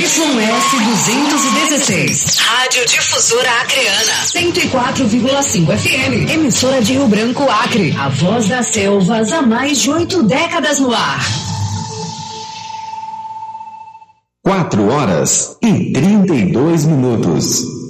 ZYS 216. Rádio Difusora Acreana. 104,5 FM. Emissora de Rio Branco, Acre. A voz das selvas há mais de 8 décadas no ar. 4 horas e 32 minutos.